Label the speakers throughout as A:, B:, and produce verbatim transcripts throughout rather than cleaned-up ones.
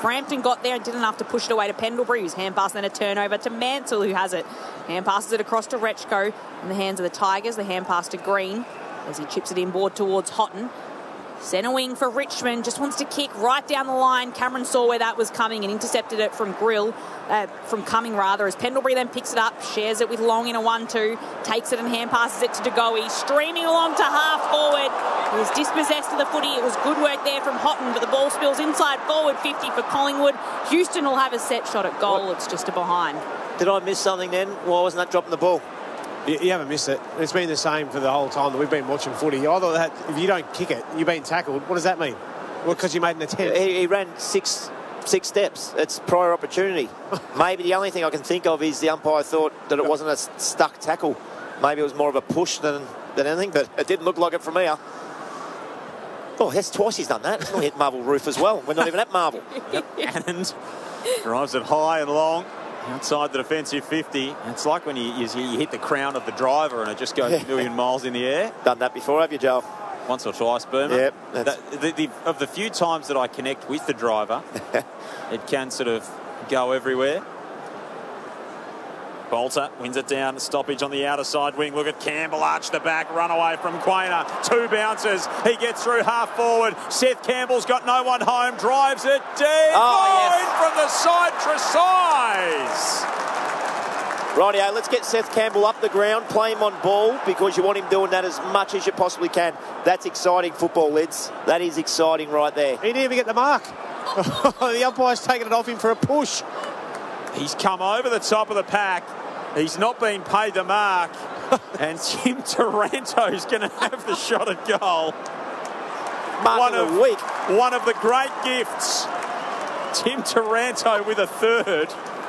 A: Frampton got there and did enough to push it away to Pendlebury, who's hand pass, then a turnover to Mansell, who has it. Hand passes it across to Rechko in the hands of the Tigers. The hand pass to Green as he chips it inboard towards Houghton. Centre wing for Richmond, just wants to kick right down the line. Cameron saw where that was coming and intercepted it from Grill, uh, from coming rather, as Pendlebury then picks it up, shares it with Long in a one two, takes it and hand passes it to DeGoey, streaming along to half forward. He was dispossessed of the footy. It was good work there from Houghton, but the ball spills inside forward fifty for Collingwood. Houston will have a set shot at goal. What? It's just a behind.
B: Did I miss something then? Why wasn't that dropping the ball?
C: You, you haven't missed it. It's been the same for the whole time that we've been watching footy. I thought that if you don't kick it, you've been tackled. What does that mean? Well, because you made an attempt.
B: He, he ran six six steps. It's prior opportunity. Maybe the only thing I can think of is the umpire thought that it wasn't a stuck tackle. Maybe it was more of a push than, than anything, but it didn't look like it from here. Oh, that's twice he's done that. He'll hit Marvel roof as well. We're not even at Marvel.
D: Yep. And drives it high and long outside the defensive fifty. It's like when you, you, you hit the crown of the driver and it just goes a million miles in the air.
B: Done that before, have you, Joel?
D: Once or twice, Boomer.
B: Yep.
D: The, the, the, of the few times that I connect with the driver, it can sort of go everywhere. Bolter wins it down, stoppage on the outer side wing. Look at Campbell arch the back, run away from Quainer. Two bounces. He gets through half forward. Seth Campbell's got no one home, drives it deep.
B: Oh,
D: yes. From the side, Tresize.
B: Rightio, let's get Seth Campbell up the ground, play him on ball, because you want him doing that as much as you possibly can. That's exciting football, Lids. That is exciting right there.
C: He didn't even get the mark. The umpire's taken it off him for a push.
D: He's come over the top of the pack. He's not been paid the mark. And Tim Taranto's going to have the shot at goal.
B: Mark
D: one
B: of
D: of
B: the week.
D: One of the great gifts. Tim Taranto with a third.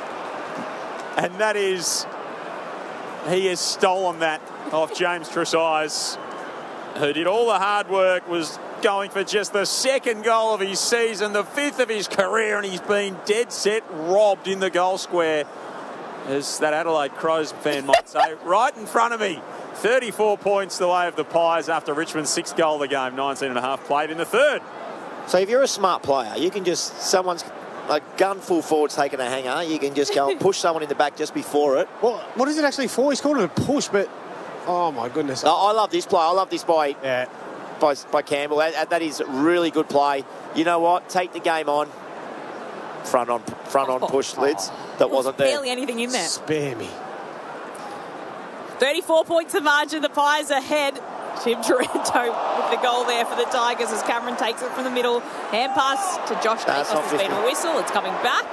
D: And that is, he has stolen that off James Tresize, who did all the hard work, was going for just the second goal of his season, the fifth of his career, and he's been dead set robbed in the goal square, as that Adelaide Crows fan might say, right in front of me. thirty-four points the way of the Pies after Richmond's sixth goal of the game, nineteen and a half played in the third.
B: So if you're a smart player, you can just, someone's a gun full forward taking a hanger, you can just go and push someone in the back just before it.
C: Well, what is it actually for? He's called it a push, but oh my goodness.
B: I, I love this play. I love this by,
C: yeah.
B: by, by Campbell. That, that is really good play. You know what? Take the game on. Front on front on push, oh, Lids. That wasn't there.
A: Barely anything in there.
C: Spare me.
A: thirty-four points the margin. The Pies ahead. Tim Taranto with the goal there for the Tigers as Cameron takes it from the middle. Hand pass to Josh Dacos. Has been a whistle. It's coming back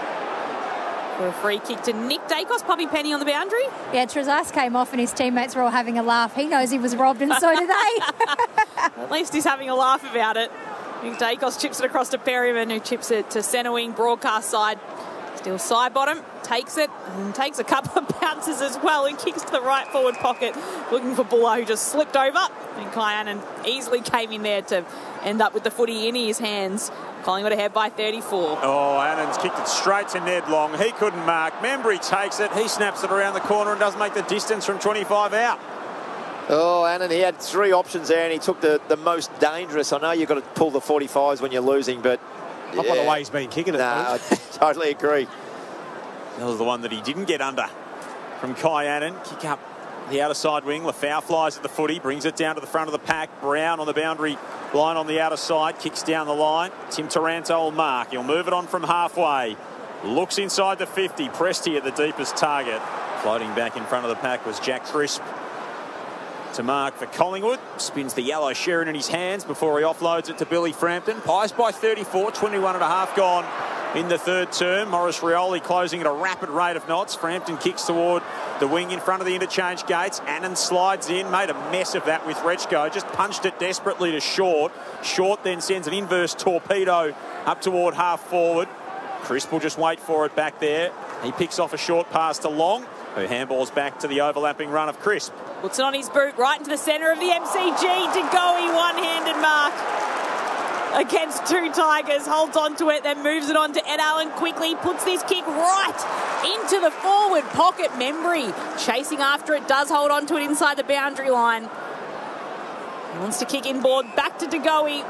A: for a free kick to Nick Dacos. Puppy Penny on the boundary.
E: Yeah, Tresize came off and his teammates were all having a laugh. He knows he was robbed and so do they.
A: At least he's having a laugh about it. Nick Dacos chips it across to Perryman, who chips it to centre wing, broadcast side. Still side bottom, takes it, and takes a couple of bounces as well and kicks to the right forward pocket, looking for Buller, who just slipped over. And Kyanan easily came in there to end up with the footy in his hands. Collingwood ahead by thirty-four.
D: Oh, Annan's kicked it straight to Ned Long. He couldn't mark. Membry takes it. He snaps it around the corner and doesn't make the distance from twenty-five out.
B: Oh, Annan, he had three options there and he took the, the most dangerous. I know you've got to pull the forty-fives when you're losing, but
C: Not yeah. by the way he's been kicking it.
B: Nah, I totally agree.
D: That was the one that he didn't get under from Kai Annan. Kick up the outer side wing. Lafau flies at the footy, brings it down to the front of the pack. Brown on the boundary line on the outer side, kicks down the line. Tim Taranto will mark. He'll move it on from halfway. Looks inside the fifty. Presti at the deepest target. Floating back in front of the pack was Jack Crisp to mark for Collingwood. Spins the yellow Sheridan in his hands before he offloads it to Billy Frampton. Pies by thirty-four, twenty-one and a half gone in the third term. Maurice Rioli closing at a rapid rate of knots. Frampton kicks toward the wing in front of the interchange gates. Annan slides in, made a mess of that with Rechko. Just punched it desperately to Short. Short then sends an inverse torpedo up toward half forward. Crisp will just wait for it back there. He picks off a short pass to Long, who handballs back to the overlapping run of Crisp.
A: Puts it on his boot right into the centre of the M C G. DeGoey one-handed mark against two Tigers. Holds on to it, then moves it on to Ed Allen quickly. Puts this kick right into the forward pocket. Membry chasing after it. Does hold on to it inside the boundary line. He wants to kick inboard back to DeGoey.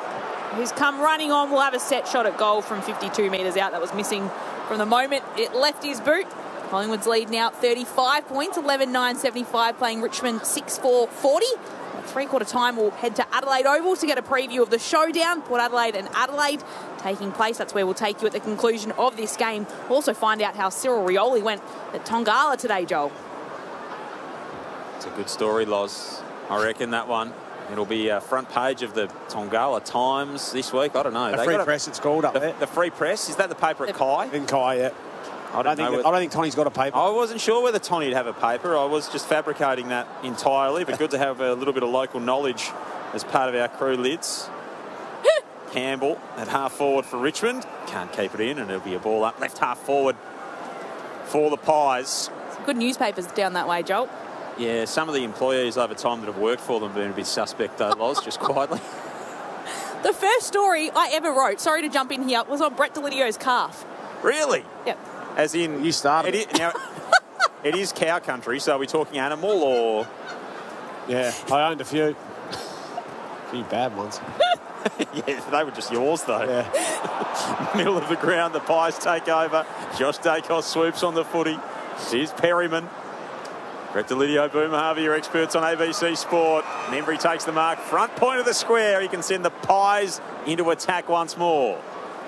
A: who's come running on, will have a set shot at goal from fifty-two metres out. That was missing from the moment it left his boot. Collingwood's lead now thirty-five points, eleven nine seventy-five, playing Richmond six four forty. Three-quarter time, we'll head to Adelaide Oval to get a preview of the showdown. Port Adelaide and Adelaide taking place. That's where we'll take you at the conclusion of this game. We'll also find out how Cyril Rioli went at Tongala today, Joel.
D: It's a good story, Loz. I reckon that one. It'll be a front page of the Tongala Times this week. I don't know.
C: The
D: they
C: Free
D: got
C: Press, it's called up
D: the,
C: there.
D: The Free Press, is that the paper at Kai?
C: In Kai, yeah.
D: I don't,
C: I don't, think
D: know
C: that, I don't think Tony's got a paper.
D: I wasn't sure whether Tony'd have a paper. I was just fabricating that entirely, but good to have a little bit of local knowledge as part of our crew lids. Campbell at half forward for Richmond. Can't keep it in, and it'll be a ball up left half forward for the Pies.
A: Some good newspapers down that way, Joel.
D: Yeah, some of the employees over time that have worked for them have been a bit suspect, though, Loz, just quietly.
A: The first story I ever wrote, sorry to jump in here, was on Brett Delidio's calf.
D: Really?
A: Yep.
D: As in,
C: You started
D: it. Is, now, it is cow country, so are we talking animal or?
C: Yeah, I owned a few. A few bad ones.
D: Yeah, they were just yours, though.
C: Yeah.
D: Middle of the ground, the Pies take over. Josh Dacos swoops on the footy. Here's Perryman. Brett Delidio, Boomer Harvey, your experts on A B C Sport. Membry takes the mark. Front point of the square. He can send the Pies into attack once more.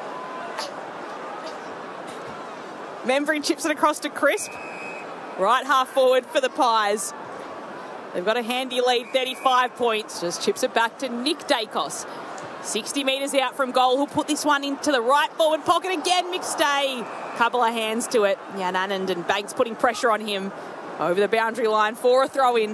A: Membry chips it across to Crisp. Right half forward for the Pies. They've got a handy lead, thirty-five points. Just chips it back to Nick Dacos. sixty metres out from goal. Who'll put this one into the right forward pocket again. McStay. Couple of hands to it. Jan Anand and Banks putting pressure on him over the boundary line for a throw in.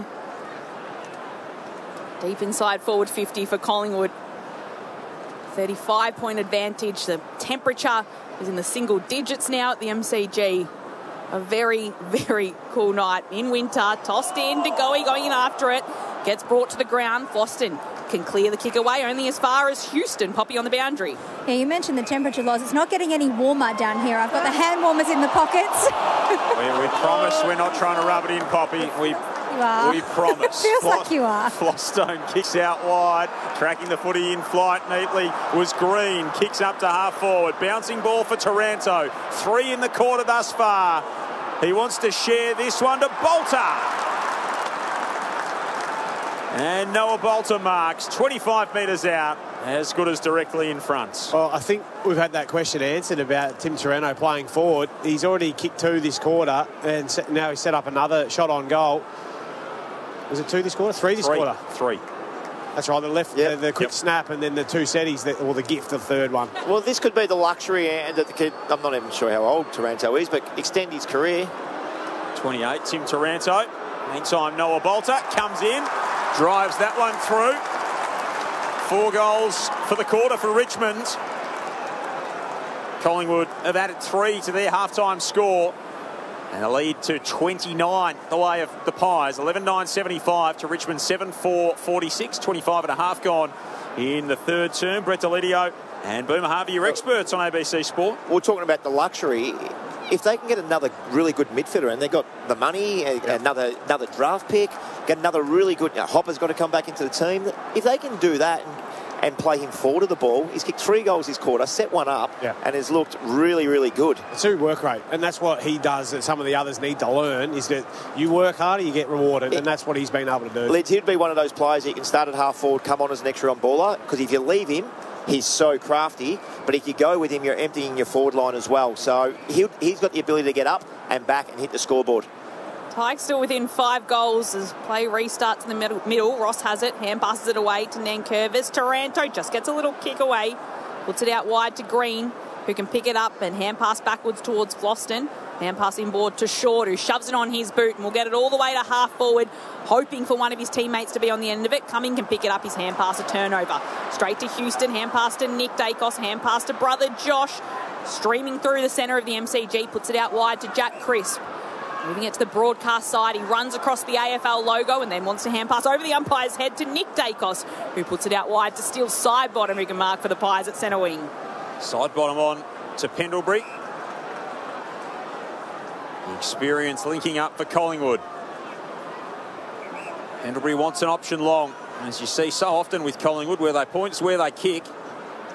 A: Deep inside forward fifty for Collingwood. thirty-five point advantage. The temperature is in the single digits now at the M C G. A very, very cool night in winter. Tossed in to Goey, going in after it. Gets brought to the ground. Floston can clear the kick away only as far as Houston. Poppy on the boundary.
E: Yeah, you mentioned the temperature loss. It's not getting any warmer down here. I've got the hand warmers in the pockets.
D: we, we promise we're not trying to rub it in, Poppy. We,
E: You are.
D: we promise.
E: Feels
D: Flo-
E: like you are.
D: Flostone kicks out wide. Tracking the footy in flight neatly was Green. Kicks up to half forward. Bouncing ball for Taranto. Three in the quarter thus far. He wants to share this one to Bolter. And Noah Bolter marks twenty-five metres out, as good as directly in front.
C: Well, I think we've had that question answered about Tim Taranto playing forward. He's already kicked two this quarter, and se- now he's set up another shot on goal. Was it two this quarter? Three this
D: Three.
C: quarter?
D: Three.
C: That's right, the left,
B: Yep.
C: the, the quick
D: Yep.
C: snap, and then the two setties, that, or the gift, the third one.
B: Well, this could be the luxury and that the kid, I'm not even sure how old Taranto is, but extend his career.
D: twenty-eight, Tim Taranto. Meantime, Noah Bolter comes in, drives that one through. Four goals for the quarter for Richmond. Collingwood have added three to their halftime score. And a lead to twenty-nine, the way of the Pies. eleven nine seventy-five to Richmond, seven four forty-six. twenty-five and a half gone in the third term. Brett Delidio and Boomer Harvey, your experts on A B C Sport.
B: We're talking about the luxury. If they can get another really good midfielder, and they've got the money, another another draft pick, get another really good... You know, Hopper's got to come back into the team. If they can do that and, and play him forward of the ball, he's kicked three goals this quarter, set one up,
C: Yeah.
B: and has looked really, really good.
C: It's a work rate, and that's what he does that some of the others need to learn, is that you work harder, you get rewarded, and that's what he's been able to do.
B: Lids, he'd be one of those players that you can start at half forward, come on as an extra on baller, because if you leave him, he's so crafty, but if you go with him, you're emptying your forward line as well. So he'll, he's got the ability to get up and back and hit the scoreboard.
A: Tigers still within five goals as play restarts in the middle. middle. Ross has it, hand passes it away to Nankervis. Taranto just gets a little kick away, puts it out wide to Green, who can pick it up and hand pass backwards towards Floston. Hand pass inboard to Short, who shoves it on his boot and will get it all the way to half forward, hoping for one of his teammates to be on the end of it. Cumming can pick it up, his hand pass, a turnover. Straight to Houston, hand pass to Nick Dacos, hand pass to brother Josh. Streaming through the centre of the M C G, puts it out wide to Jack Crisp. Moving it to the broadcast side, he runs across the A F L logo and then wants to hand pass over the umpire's head to Nick Dacos, who puts it out wide to Steele Sidebottom, who can mark for the Pies at centre wing.
D: Sidebottom on to Pendlebury. The experience linking up for Collingwood. Pendlebury wants an option long. As you see so often with Collingwood, where they point is where they kick.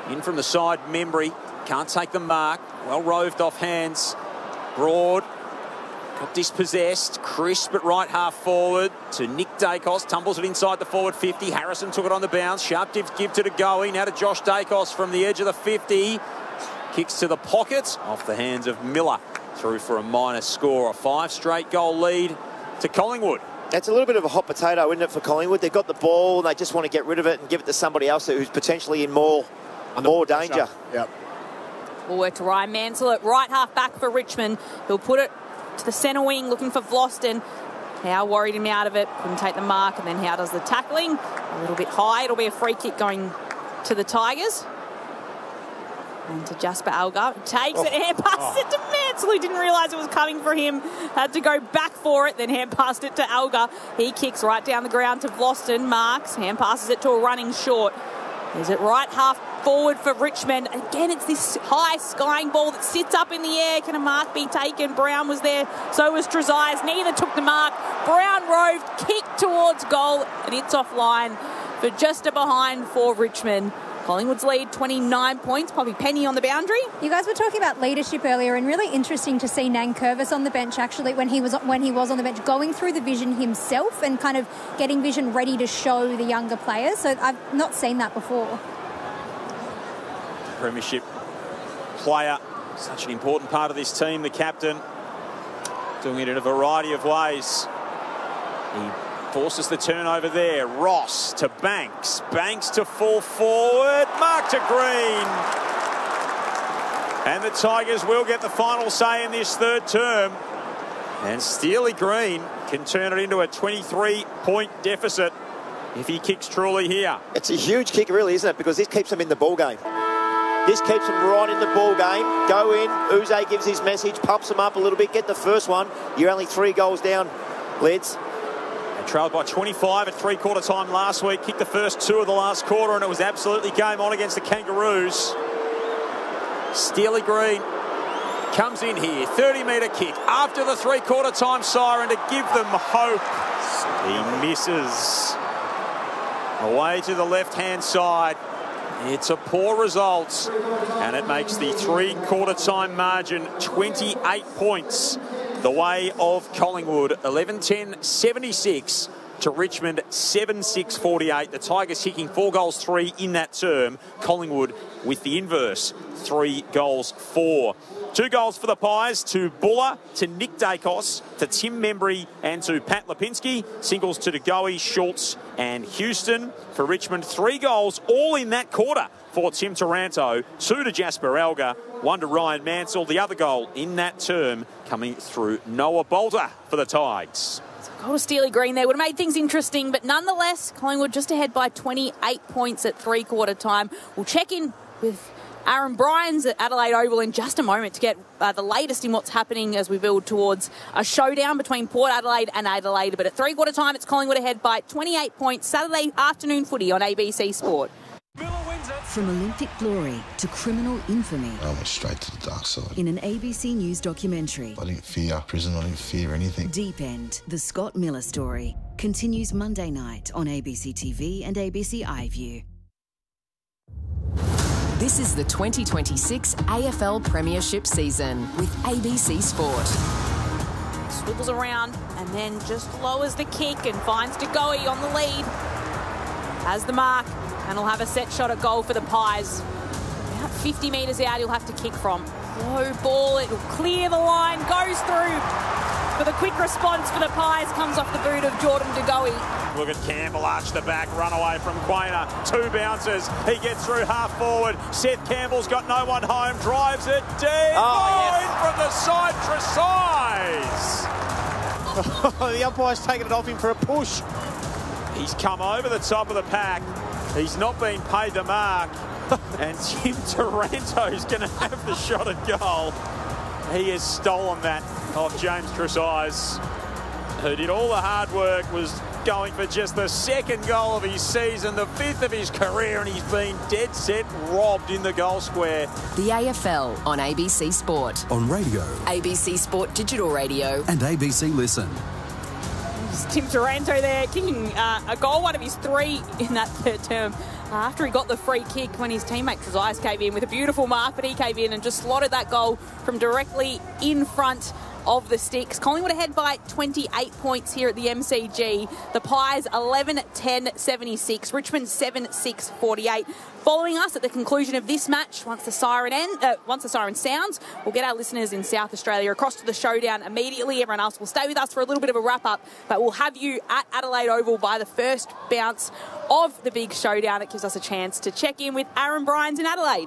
D: In from the side, Membry. Can't take the mark. Well roved off hands. Broad. Got dispossessed. Crisp at right half forward to Nick Dacos. Tumbles it inside the forward fifty. Harrison took it on the bounce. Sharp give, give to DeGoey. Now to Josh Dacos from the edge of the fifty. Kicks to the pocket. Off the hands of Miller. Through for a minor score. A five straight goal lead to Collingwood.
B: It's a little bit of a hot potato, isn't it, for Collingwood? They've got the ball and they just want to get rid of it and give it to somebody else who's potentially in more, more danger.
C: Yep.
A: We'll work to Ryan Mansell at right half back for Richmond. He'll put it to the centre wing, looking for Vlosten. Howe worried him out of it, couldn't take the mark, and then Howe does the tackling. A little bit high. It'll be a free kick going to the Tigers. And to Jasper Algar. Takes oh. it, hand passed oh. it to Mansell, who didn't realise it was coming for him. Had to go back for it, then hand passed it to Algar. He kicks right down the ground to Vlosten. Marks, hand passes it to a running short. Is it right half forward for Richmond? Again, it's this high skying ball that sits up in the air. Can a mark be taken? Brown was there, so was Trezise. Neither took the mark. Brown roved, kicked towards goal, and it's offline for just a behind for Richmond. Collingwood's lead twenty-nine points. Poppy Penny on the boundary.
E: You guys were talking about leadership earlier, and really interesting to see Nankervis on the bench actually when he was when he was on the bench, going through the vision himself and kind of getting vision ready to show the younger players. So I've not seen that before.
D: Premiership player, such an important part of this team, the captain, doing it in a variety of ways. He forces the turnover there. Ross to Banks. Banks to full forward. Mark to Green. And the Tigers will get the final say in this third term. And Steely Green can turn it into a twenty-three point deficit if he kicks truly here.
B: It's a huge kick, really, isn't it? Because this keeps them in the ball game. This keeps them right in the ball game. Go in. Uze gives his message, pumps them up a little bit. Get the first one. You're only three goals down, Leds.
D: They trailed by twenty-five at three-quarter time last week. Kicked the first two of the last quarter, and it was absolutely game on against the Kangaroos. Steely Green comes in here. thirty metre kick after the three-quarter time siren to give them hope. He misses. Away to the left-hand side. It's a poor result, and it makes the three-quarter time margin twenty-eight points the way of Collingwood. eleven ten seventy-six to Richmond seven six forty-eight. The Tigers kicking four goals three in that term. Collingwood with the inverse, three goals four. Two goals for the Pies, to Buller, to Nick Dacos, to Tim Membry and to Pat Lipinski. Singles to DeGoey, Schultz and Houston. For Richmond, three goals all in that quarter for Tim Taranto. Two to Jasper Algar, one to Ryan Mansell. The other goal in that term coming through Noah Bolter for the Tigers.
A: Goal to Steely Green there would have made things interesting, but nonetheless, Collingwood just ahead by twenty-eight points at three-quarter time. We'll check in with Aaron Bryans at Adelaide Oval in just a moment to get uh, the latest in what's happening as we build towards a showdown between Port Adelaide and Adelaide. But at three-quarter time, it's Collingwood ahead by twenty-eight points. Saturday afternoon footy on A B C Sport.
F: From Olympic glory to criminal infamy.
G: I went straight to the dark side.
F: In an A B C News documentary.
G: I didn't fear prison, I didn't fear anything.
F: Deep End, the Scott Miller story, continues Monday night on A B C T V and A B C iView.
H: This is the twenty twenty-six A F L Premiership season with A B C Sport.
A: Swivels around and then just lowers the kick and finds DeGoey on the lead. Has the mark and he'll have a set shot at goal for the Pies. About fifty metres out he'll have to kick from. Low ball, it'll clear the line, goes through. For the quick response for the Pies comes off the boot of Jordan DeGoey.
D: Look at Campbell arch the back, run away from Quainer. Two bounces. He gets through half forward. Seth Campbell's got no one home. Drives it deep.
B: Oh,
D: yes. From the side, Trezise.
C: The umpire's taken it off him for a push.
D: He's come over the top of the pack. He's not been paid the mark. And Tim Taranto's going to have the shot at goal. He has stolen that off James Trezise, who did all the hard work, was going for just the second goal of his season, the fifth of his career, and he's been dead set robbed in the goal square.
H: The A F L on A B C Sport.
I: On radio.
H: A B C Sport Digital Radio.
I: And A B C Listen.
A: Tim Taranto there, kicking uh, a goal, one of his three in that third term. after he got the free kick when his teammate Trezise came in with a beautiful mark, but he came in and just slotted that goal from directly in front of the sticks. Collingwood ahead by twenty-eight points here at the M C G. The Pies eleven ten seventy-six, Richmond seven six forty-eight. Following us at the conclusion of this match, once the siren end, uh, once the siren sounds, we'll get our listeners in South Australia across to the showdown immediately. Everyone else will stay with us for a little bit of a wrap up, but we'll have you at Adelaide Oval by the first bounce of the big showdown. That gives us a chance to check in with Aaron Bryans in Adelaide.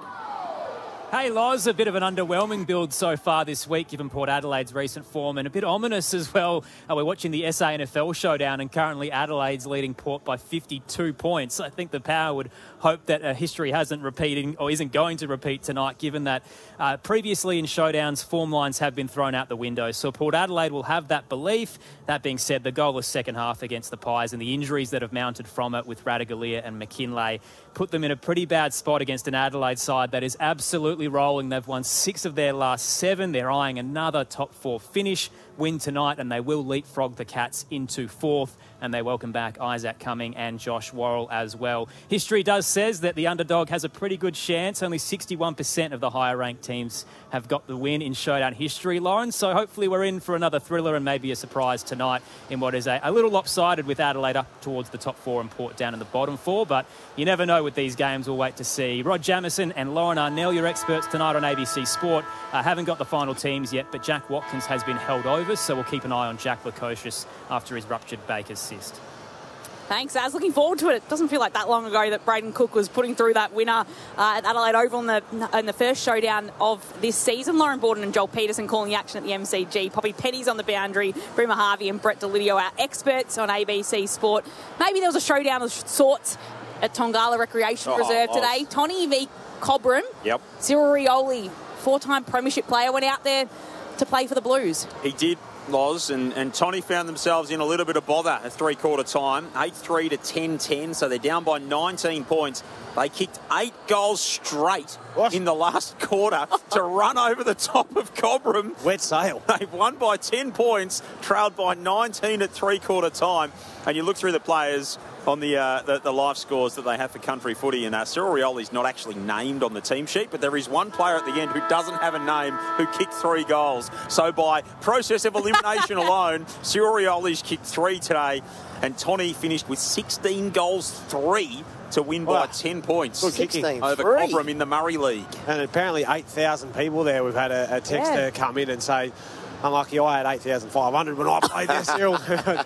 I: Hey Loz, a bit of an underwhelming build so far this week given Port Adelaide's recent form, and a bit ominous as well. Uh, we're watching the S A N F L showdown and currently Adelaide's leading Port by fifty-two points. I think the Power would hope that uh, history hasn't repeating or isn't going to repeat tonight, given that uh, previously in showdowns form lines have been thrown out the window. So Port Adelaide will have that belief. That being said, the goalless second half against the Pies and the injuries that have mounted from it with Radaglia and McKinlay put them in a pretty bad spot against an Adelaide side that is absolutely rolling. They've won six of their last seven. They're eyeing another top four finish win tonight, and they will leapfrog the Cats into fourth. And they welcome back Isaac Cumming and Josh Worrell as well. History does says that the underdog has a pretty good chance. Only sixty-one percent of the higher ranked teams have got the win in showdown history, Lauren. So hopefully we're in for another thriller and maybe a surprise tonight in what is a, a little lopsided with Adelaide up towards the top four and Port down in the bottom four. But you never know with these games. We'll wait to see. Rod Jamieson and Lauren Arnell, your experts tonight on A B C Sport, uh, haven't got the final teams yet, but Jack Watkins has been held over, so we'll keep an eye on Jack Lukosius after his ruptured Baker's cyst.
A: Thanks, Az. Looking forward to it. It doesn't feel like that long ago that Braden Cook was putting through that winner uh, at Adelaide Oval in the, in the first showdown of this season. Lauren Borden and Joel Peterson calling the action at the M C G. Poppy Petty's on the boundary. Brima Harvey and Brett Delidio, our experts on A B C Sport. Maybe there was a showdown of sorts at Tongala Recreation
D: Oh,
A: Reserve
D: was.
A: today. Tony v Cobram.
D: Yep.
A: Cyril Rioli, four-time premiership player, went out there to play for the Blues.
D: He did, Loz, and, and Tony found themselves in a little bit of bother at three-quarter time. eight three to ten ten, so they're down by nineteen points. They kicked eight goals straight
C: What?
D: in the last quarter to run over the top of Cobram.
C: Wet sail.
D: They've won by ten points, trailed by nineteen at three-quarter time. And you look through the players on the, uh, the the live scores that they have for country footy, and uh, Cyril Rioli's not actually named on the team sheet, but there is one player at the end who doesn't have a name who kicked three goals. So by process of elimination alone, Cyril Rioli's kicked three today, and Tony finished with sixteen goals, three to win
C: Wow.
D: by ten points
C: Good kicking.
D: over
B: three.
D: Cobram in the Murray League.
C: And apparently eight thousand people there. We've had a, a texter
A: Yeah.
C: come in and say, unlucky I had eight thousand five hundred when I played there, Cyril.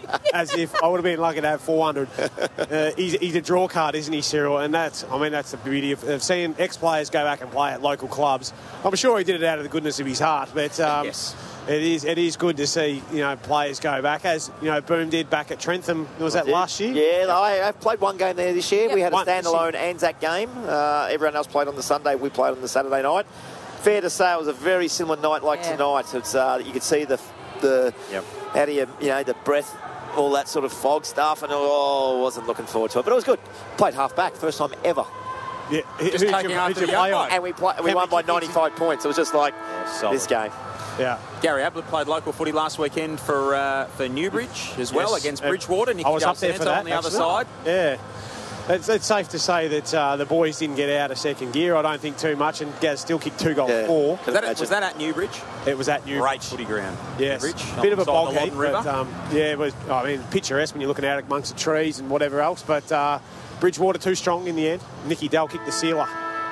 C: As if I would have been lucky to have four hundred. Uh, he's, he's a draw card, isn't he, Cyril? And that's, I mean, that's the beauty of, of seeing ex-players go back and play at local clubs. I'm sure he did it out of the goodness of his heart, but um,
D: Yes.
C: it is it is good to see, you know, players go back, as, you know, Boom did back at Trentham. Was that last year?
B: Yeah, I, I've played one game there this year.
A: Yep.
B: We had a
C: One this
B: standalone Anzac game. Uh, everyone else played on the Sunday. We played on the Saturday night. Fair to say, it was a very similar night like
A: Yeah.
B: tonight. It's uh, you could see the the
D: Yep.
B: how do you you know the breath, all that sort of fog stuff, and oh, wasn't looking forward to it. But it was good. Played half back, first time ever,
C: Yeah.
D: Just
C: Who'd
D: taking
C: you-
D: after
C: who'd you
D: the
C: play
D: umpire.
C: on?
B: and we play, we
C: How
B: won by
C: many kicks?
B: ninety-five points. It was just like
D: solid.
B: this game.
C: Yeah.
D: Gary Ablett played local footy last weekend for uh, for Newbridge as well
C: Yes.
D: against
C: Uh,
D: Bridgewater. Nicky
C: I was
D: Del
C: up there for
D: Santo
C: that.
D: on the other
C: actually.
D: side.
C: Yeah. It's, it's safe to say that uh, the boys didn't get out of second gear, I don't think, too much, and Gaz still kicked two goals
B: Yeah.
C: four.
D: Was that, at, was that at Newbridge?
C: It was at New.
D: Great footy ground.
C: Yes.
D: Newbridge.
C: Bit of a
D: alongside
C: bog
D: the
C: heap,
D: Loddon River.
C: but um, yeah, it was, I mean, picturesque when you're looking out amongst the trees and whatever else, but uh, Bridgewater too strong in the end. Nicky Dell kicked the sealer.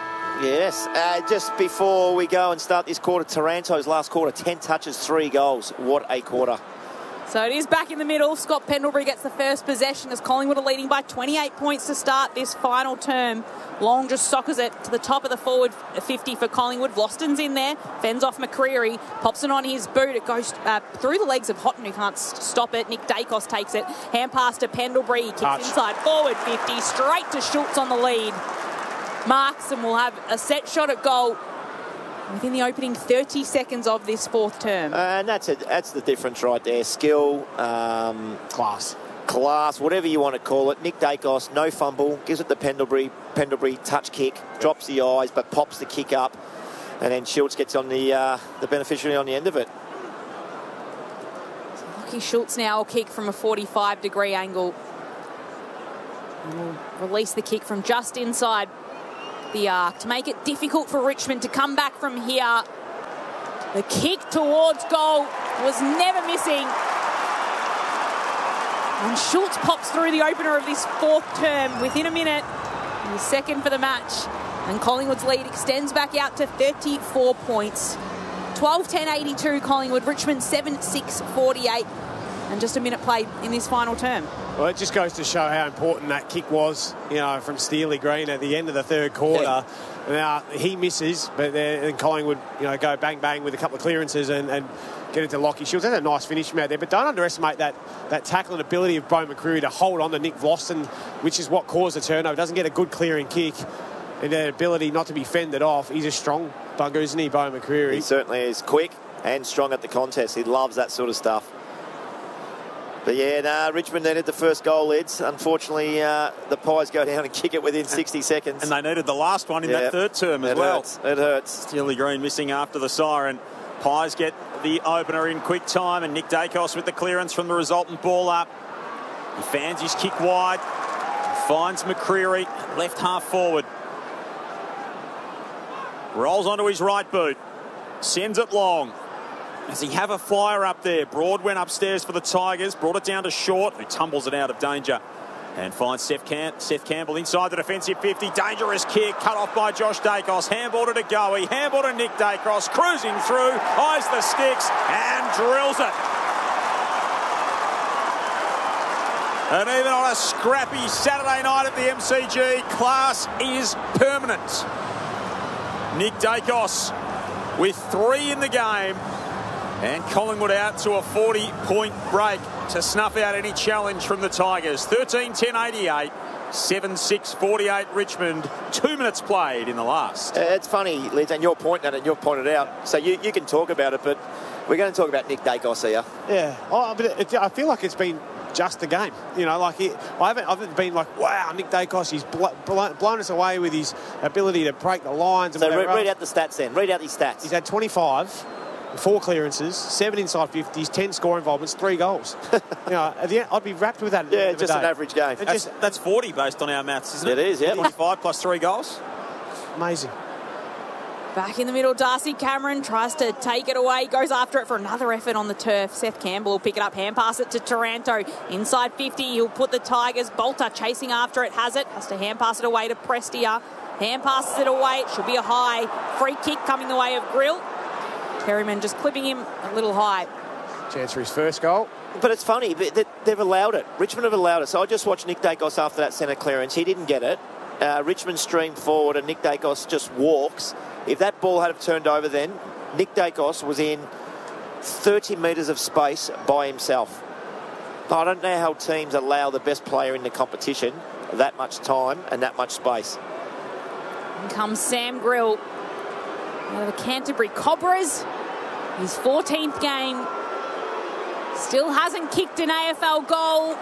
B: Yes. Uh, just before we go and start this quarter, Taranto's last quarter, ten touches, three goals. What a quarter.
A: So it is back in the middle. Scott Pendlebury gets the first possession as Collingwood are leading by twenty-eight points to start this final term. Long just soccers it to the top of the forward fifty for Collingwood. Vlosten's in there, fends off McCreery, pops it on his boot. It goes uh, through the legs of Houghton, who can't s- stop it. Nick Dacos takes it. Hand pass to Pendlebury. He kicks
C: Touch.
A: inside forward fifty, straight to Schultz on the lead. Marks and will have a set shot at goal within the opening thirty seconds of this fourth term.
B: And that's it. That's the difference right there. Skill, um,
C: Class.
B: class, whatever you want to call it. Nick Dacos, no fumble, gives it to Pendlebury. Pendlebury touch kick, drops the eyes, but pops the kick up, and then Schultz gets on the uh, the beneficiary on the end of it.
A: Lockie Schultz now will kick from a forty-five degree angle. And will release the kick from just inside the arc to make it difficult for Richmond to come back from here. The kick towards goal was never missing. And Schultz pops through the opener of this fourth term within a minute. He's second for the match. And Collingwood's lead extends back out to thirty-four points. twelve ten eighty-two Collingwood, Richmond seven six forty-eight. And just a minute played in this final term.
C: Well, it just goes to show how important that kick was, you know, from Steely Green at the end of the third quarter. Yeah. Now, he misses, but then Collingwood, you know, go bang, bang with a couple of clearances and, and get into Lockie Shields. That's a nice finish from out there, but don't underestimate that that tackling ability of Beau McCreery to hold on to Nick Vlauston, which is what caused the turnover. Doesn't get a good clearing kick, and the ability not to be fended off. He's a strong bugger, isn't he, Beau McCreery?
B: He certainly is quick and strong at the contest. He loves that sort of stuff. But yeah, nah, Richmond needed the first goal, Lids. Unfortunately, uh, the Pies go down and kick it within sixty seconds.
D: And they needed the last one in
B: yeah.
D: that third term as
B: it
D: well.
B: Hurts. It hurts.
D: Steely Green missing after the siren. Pies get the opener in quick time, and Nick Dacos with the clearance from the resultant ball up. He fans his kick wide, finds McCreery, left half forward. Rolls onto his right boot, sends it long. Does he have a flyer up there? Broad went upstairs for the Tigers, brought it down to Short, who tumbles it out of danger and finds Seth, Cam Seth Campbell inside the defensive fifty. Dangerous kick, cut off by Josh Dacos. Handball to Goey, handball to Nick Dacos, cruising through, eyes the sticks and drills it. And even on a scrappy Saturday night at the M C G, class is permanent. Nick Dacos with three in the game. And Collingwood out to a forty-point break to snuff out any challenge from the Tigers. thirteen ten eighty-eight, seven six forty-eight Richmond. Two minutes played in the last.
B: Uh, it's funny, Liz, and you're pointing at it and you've pointed out. So you, you can talk about it, but we're going to talk about Nick Dacos here.
C: Yeah, oh, but it, I feel like it's been just a game. You know, like, it, I, haven't, I haven't been like, wow, Nick Dacos, he's bl bl blown us away with his ability to break the lines. And
B: so re read out the stats then. Read out these stats.
C: He's had twenty-five. Four clearances, seven inside fifties, ten score involvements, three goals. You know, at the end, I'd be wrapped with that.
B: Yeah, just an average game.
D: That's, just, that's forty based on our maths, isn't it?
B: It is, yeah.
D: twenty-five plus three goals.
C: Amazing.
A: Back in the middle, Darcy Cameron tries to take it away, goes after it for another effort on the turf. Seth Campbell will pick it up, hand pass it to Taranto. Inside fifty, he'll put the Tigers. Bolter chasing after it, has it. Has to hand pass it away to Prestia. Hand passes it away. It should be a high. Free kick coming the way of Grill. Perryman just clipping him a little high.
C: Chance for his first goal.
B: But it's funny, they've allowed it. Richmond have allowed it. So I just watched Nick Dacos after that centre clearance. He didn't get it. Uh, Richmond streamed forward and Nick Dacos just walks. If that ball had have turned over then, Nick Dacos was in thirty metres of space by himself. I don't know how teams allow the best player in the competition that much time and that much space.
A: In comes Sam Grill. Out of the Canterbury Cobras, his fourteenth game. Still hasn't kicked an A F L goal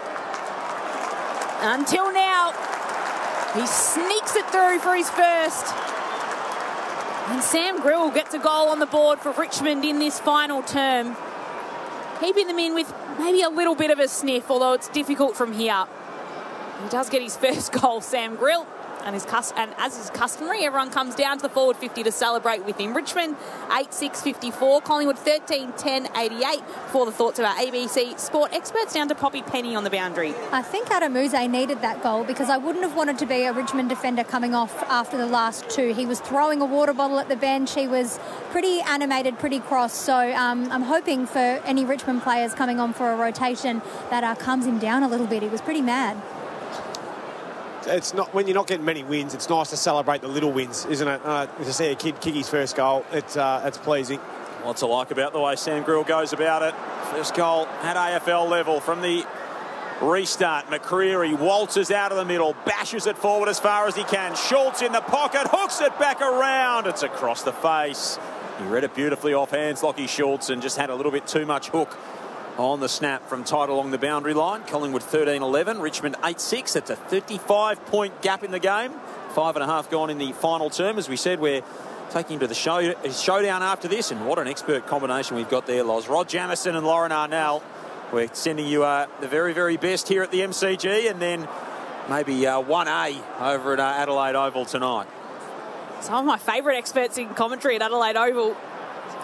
A: until now. He sneaks it through for his first. And Sam Grill gets a goal on the board for Richmond in this final term. Keeping them in with maybe a little bit of a sniff, although it's difficult from here. He does get his first goal, Sam Grill. And, his and as is customary, everyone comes down to the forward fifty to celebrate with him. Richmond, eight six fifty-four. Collingwood, thirteen ten eighty-eight. For the thoughts of our A B C sport experts, down to Poppy Penny on the boundary.
E: I think Adamuse needed that goal because I wouldn't have wanted to be a Richmond defender coming off after the last two. He was throwing a water bottle at the bench. He was pretty animated, pretty cross. So um, I'm hoping for any Richmond players coming on for a rotation that uh, calms him down a little bit. He was pretty mad.
C: It's not when you're not getting many wins. It's nice to celebrate the little wins, isn't it? Uh, to see a kid kick his first goal, it's uh, it's pleasing.
D: Lots to like about the way Sam Grill goes about it. First goal at A F L level from the restart. McCreery waltzes out of the middle, bashes it forward as far as he can. Schultz in the pocket, hooks it back around. It's across the face. He read it beautifully off hands, Lockie Schultz, and just had a little bit too much hook on the snap from tight along the boundary line. Collingwood thirteen eleven, Richmond eight six. That's a thirty-five point gap in the game. Five and a half gone in the final term. As we said, we're taking him to the show, showdown after this, and what an expert combination we've got there, Loz. Rod Jamieson and Lauren Arnell. We're sending you uh, the very, very best here at the M C G, and then maybe uh, one A over at uh, Adelaide Oval tonight.
A: Some of my favourite experts in commentary at Adelaide Oval